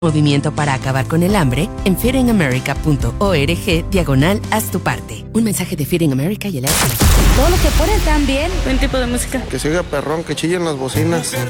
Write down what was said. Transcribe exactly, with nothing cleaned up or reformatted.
Movimiento para acabar con el hambre en feedingamerica.org diagonal haz tu parte. Un mensaje de Feeding America y el Todo lo que ponen también. Buen tipo de música. Que siga perrón, que chillen las bocinas.